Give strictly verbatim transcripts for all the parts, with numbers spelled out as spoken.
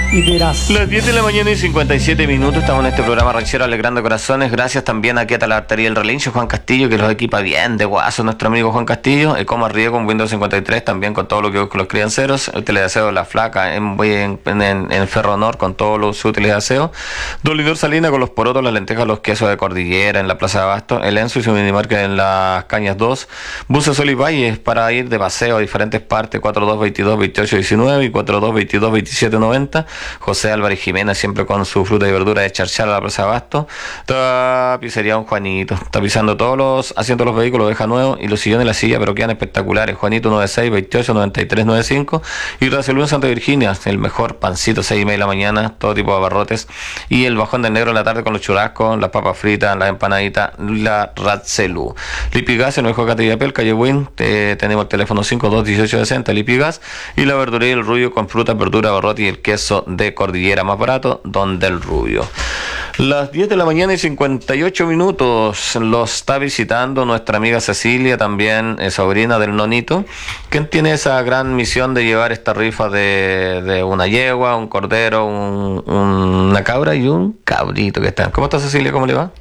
y verás. Las diez de la mañana y cincuenta y siete minutos, estamos en este programa Ranchero Alegrando Corazones. Gracias también aquí a Talabartería El Relincho, Juan Castillo, que los equipa bien de guaso, nuestro amigo Juan Castillo. Ecoma Río con Windows cincuenta y tres, también con todo lo que busca los crianceros. El teledaseo La Flaca en, en, en, en Ferro Honor con todos los útiles de aseo. Dolidor Salina con los porotos, las lentejas, los quesos de Cordillera en la Plaza de Abasto. El Enzo y su minimarket en las Cañas dos. Buses Sol y Valles para ir de paseo a diferentes partes, cuatro dos veintidós veintiocho diecinueve y cuatro dos veintidós veintisiete noventa. José Álvarez Jiménez siempre con su fruta y verdura de Charchar a la Plaza de Abasto. Tapicería un Juanito, tapizando todos los asientos de los vehículos, deja nuevo, y los sillones y la silla, pero quedan espectaculares. Juanito noventa y seis veintiocho noventa y tres noventa y cinco. Y Racelú en Santa Virginia, el mejor pancito, seis y media de la mañana, todo tipo de abarrotes. Y el bajón del negro en la tarde con los churrascos, las papas fritas, las empanaditas, la Racelú. Lipigas en Nuevo Catillapel, calle Win, te, tenemos el teléfono cinco dos dieciocho sesenta, Lipigas. Y la verduría y el rubio con frutas, verdura, abarrotes y el queso de Cordillera más barato, donde el rubio. Las diez de la mañana y cincuenta y ocho minutos, los está visitando nuestra amiga Cecilia, también eh, sobrina del Nonito, quien tiene esa gran misión de llevar esta rifa de, de una yegua, un cordero, un, un, una cabra y un cabrito que están. ¿Cómo está Cecilia? ¿Cómo le va?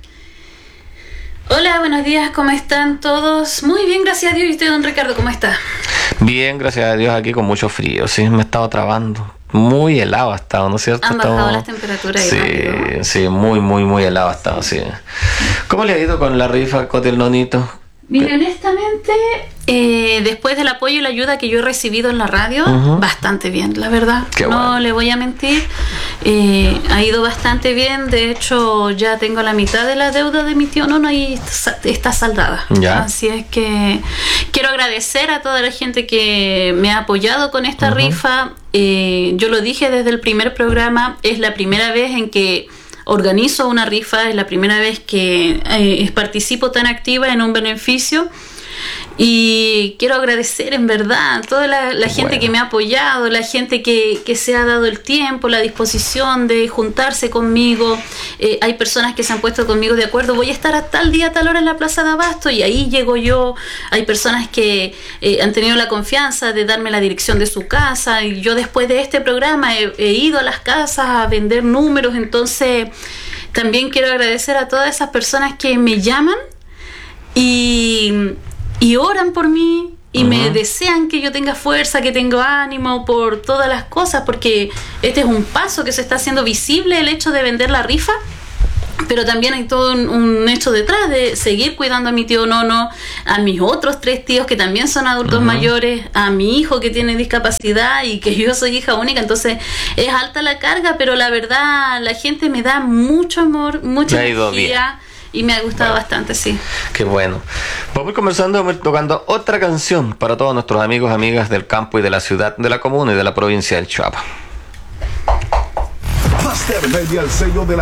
Hola, buenos días, ¿cómo están todos? Muy bien, gracias a Dios. ¿Y usted, don Ricardo, cómo está? Bien, gracias a Dios, aquí con mucho frío, sí, me he estado trabando. Muy helado ha estado, ¿no es cierto? Han bajado Estamos... las temperaturas. Sí, rápido. sí, muy, muy, muy helado ha estado, sí. ¿Cómo le ha ido con la rifa con el Nonito? Mire, honestamente, eh, después del apoyo y la ayuda que yo he recibido en la radio, uh-huh. bastante bien, la verdad. Qué no bueno. le voy a mentir. Eh, ha ido bastante bien. De hecho, ya tengo la mitad de la deuda de mi tío Nono y está saldada. Ya. Así es que quiero agradecer a toda la gente que me ha apoyado con esta uh-huh. rifa. Eh, yo lo dije desde el primer programa, es la primera vez en que organizo una rifa, es la primera vez que eh, participo tan activa en un beneficio y quiero agradecer en verdad a toda la, la gente bueno. que me ha apoyado, la gente que, que se ha dado el tiempo, la disposición de juntarse conmigo. Eh, hay personas que se han puesto conmigo de acuerdo, voy a estar a tal día, a tal hora en la Plaza de Abasto y ahí llego yo. Hay personas que eh, han tenido la confianza de darme la dirección de su casa y yo después de este programa he, he ido a las casas a vender números. Entonces también quiero agradecer a todas esas personas que me llaman y y oran por mí y uh-huh. me desean que yo tenga fuerza, que tenga ánimo por todas las cosas, porque este es un paso que se está haciendo visible, el hecho de vender la rifa, pero también hay todo un, un hecho detrás de seguir cuidando a mi tío Nono, a mis otros tres tíos que también son adultos uh-huh. mayores, a mi hijo que tiene discapacidad y que yo soy hija única. Entonces es alta la carga, pero la verdad la gente me da mucho amor, mucha energía. Y me ha gustado bueno, bastante, sí. Qué bueno. Vamos conversando, tocando otra canción para todos nuestros amigos, amigas del campo y de la ciudad, de la comuna y de la provincia del Choapa. Master Media, el sello de la